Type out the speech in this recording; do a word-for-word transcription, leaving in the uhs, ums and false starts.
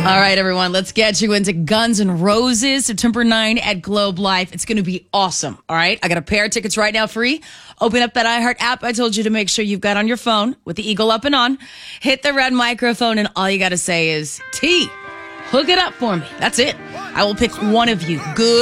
All right, everyone, let's get you into Guns N' Roses, September ninth at Globe Life. It's going to be awesome, all right? I got a pair of tickets right now free. Open up that iHeart app I told you to make sure you've got on your phone with the eagle up and on. Hit the red microphone, and all you got to say is, T, hook it up for me. That's it. I will pick one of you. Good.